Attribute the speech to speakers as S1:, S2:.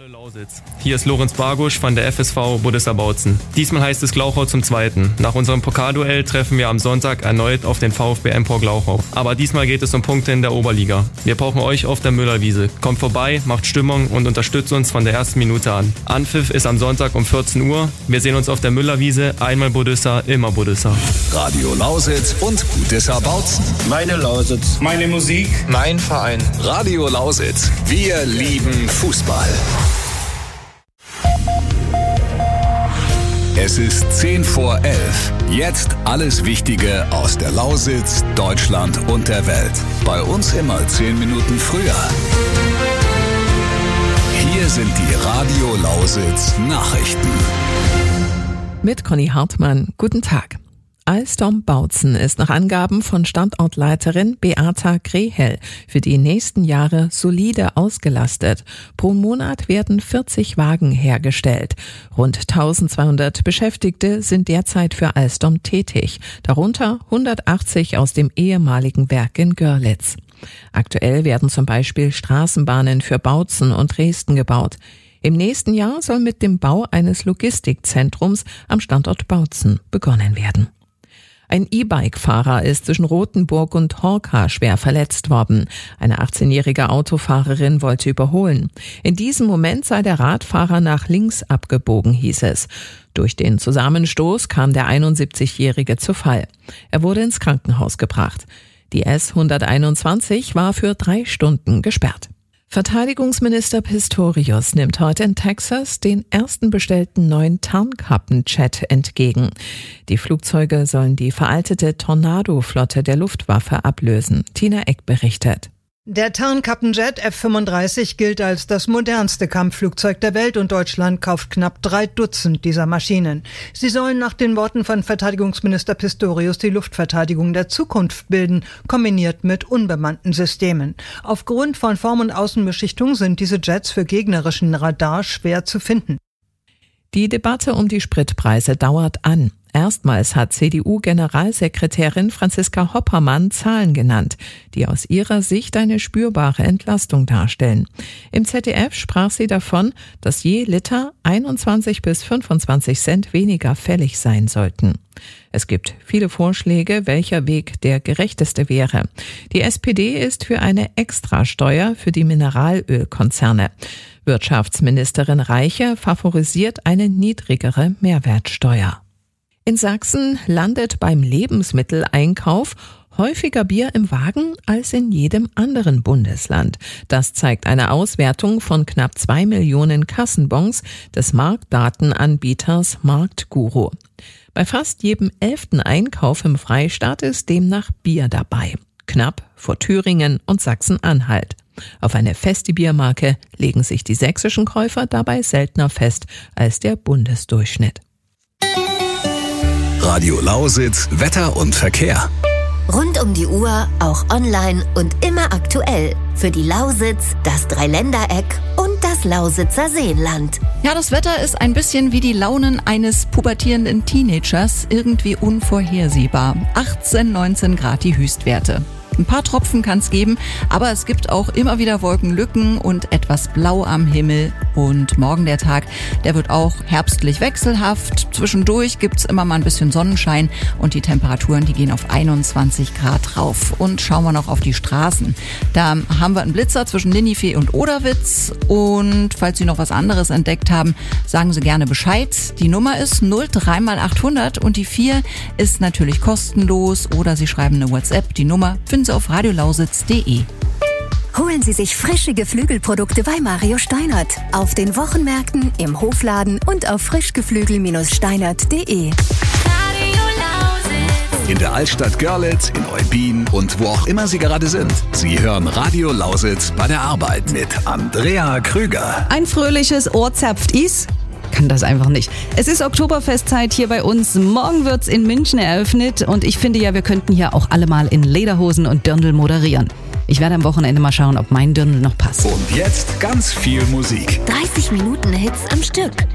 S1: Hallo Lausitz, hier ist Lorenz Bargusch von der FSV Budissa Bautzen. Diesmal heißt es Glauchau zum Zweiten. Nach unserem Pokalduell treffen wir am Sonntag erneut auf den VfB Empor Glauchau. Aber diesmal geht es um Punkte in der Oberliga. Wir brauchen euch auf der Müllerwiese. Kommt vorbei, macht Stimmung und unterstützt uns von der ersten Minute an. Anpfiff ist am Sonntag um 14 Uhr. Wir sehen uns auf der Müllerwiese. Einmal Budissa, immer Budissa.
S2: Radio Lausitz und Budissa Bautzen.
S3: Meine Lausitz.
S4: Meine Musik.
S3: Mein Verein.
S2: Radio Lausitz. Wir lieben Fußball. Es ist 10 vor 11. Jetzt alles Wichtige aus der Lausitz, Deutschland und der Welt. Bei uns immer 10 Minuten früher. Hier sind die Radio Lausitz Nachrichten.
S5: Mit Conny Hartmann. Guten Tag. Alstom Bautzen ist nach Angaben von Standortleiterin Beata Grehel für die nächsten Jahre solide ausgelastet. Pro Monat werden 40 Wagen hergestellt. Rund 1200 Beschäftigte sind derzeit für Alstom tätig, darunter 180 aus dem ehemaligen Werk in Görlitz. Aktuell werden zum Beispiel Straßenbahnen für Bautzen und Dresden gebaut. Im nächsten Jahr soll mit dem Bau eines Logistikzentrums am Standort Bautzen begonnen werden. Ein E-Bike-Fahrer ist zwischen Rothenburg und Horka schwer verletzt worden. Eine 18-jährige Autofahrerin wollte überholen. In diesem Moment sei der Radfahrer nach links abgebogen, hieß es. Durch den Zusammenstoß kam der 71-Jährige zu Fall. Er wurde ins Krankenhaus gebracht. Die S121 war für 3 Stunden gesperrt. Verteidigungsminister Pistorius nimmt heute in Texas den ersten bestellten neuen Tarnkappenjet entgegen. Die Flugzeuge sollen die veraltete Tornado-Flotte der Luftwaffe ablösen. Tina Eck berichtet.
S6: Der Tarnkappenjet F-35 gilt als das modernste Kampfflugzeug der Welt und Deutschland kauft knapp 3 Dutzend dieser Maschinen. Sie sollen nach den Worten von Verteidigungsminister Pistorius die Luftverteidigung der Zukunft bilden, kombiniert mit unbemannten Systemen. Aufgrund von Form- und Außenbeschichtung sind diese Jets für gegnerischen Radar schwer zu finden.
S5: Die Debatte um die Spritpreise dauert an. Erstmals hat CDU-Generalsekretärin Franziska Hoppermann Zahlen genannt, die aus ihrer Sicht eine spürbare Entlastung darstellen. Im ZDF sprach sie davon, dass je Liter 21 bis 25 Cent weniger fällig sein sollten. Es gibt viele Vorschläge, welcher Weg der gerechteste wäre. Die SPD ist für eine Extrasteuer für die Mineralölkonzerne. Wirtschaftsministerin Reiche favorisiert eine niedrigere Mehrwertsteuer. In Sachsen landet beim Lebensmitteleinkauf häufiger Bier im Wagen als in jedem anderen Bundesland. Das zeigt eine Auswertung von knapp 2 Millionen Kassenbons des Marktdatenanbieters Marktguru. Bei fast jedem 11. Einkauf im Freistaat ist demnach Bier dabei. Knapp vor Thüringen und Sachsen-Anhalt. Auf eine feste Biermarke legen sich die sächsischen Käufer dabei seltener fest als der Bundesdurchschnitt.
S2: Radio Lausitz, Wetter und Verkehr.
S7: Rund um die Uhr, auch online und immer aktuell. Für die Lausitz, das Dreiländereck und das Lausitzer Seenland.
S8: Ja, das Wetter ist ein bisschen wie die Launen eines pubertierenden Teenagers, irgendwie unvorhersehbar. 18, 19 Grad die Höchstwerte. Ein paar Tropfen kann es geben, aber es gibt auch immer wieder Wolkenlücken und etwas Blau am Himmel. Und morgen der Tag, der wird auch herbstlich wechselhaft. Zwischendurch gibt's immer mal ein bisschen Sonnenschein und die Temperaturen, die gehen auf 21 Grad rauf. Und schauen wir noch auf die Straßen. Da haben wir einen Blitzer zwischen Ninive und Oderwitz. Und falls Sie noch was anderes entdeckt haben, sagen Sie gerne Bescheid. Die Nummer ist 03x800 und die 4 ist natürlich kostenlos. Oder Sie schreiben eine WhatsApp. Die Nummer finden Sie auf radiolausitz.de.
S7: Holen Sie sich frische Geflügelprodukte bei Mario Steinert. Auf den Wochenmärkten, im Hofladen und auf frischgeflügel-steinert.de.
S2: In der Altstadt Görlitz, in Eubin und wo auch immer Sie gerade sind. Sie hören Radio Lausitz bei der Arbeit mit Andrea Krüger.
S9: Ein fröhliches Ohr zapft is. Kann das einfach nicht. Es ist Oktoberfestzeit hier bei uns. Morgen wird's in München eröffnet und ich finde ja, wir könnten hier auch alle mal in Lederhosen und Dirndl moderieren. Ich werde am Wochenende mal schauen, ob mein Dirndl noch passt.
S2: Und jetzt ganz viel Musik.
S7: 30 Minuten Hits am Stück.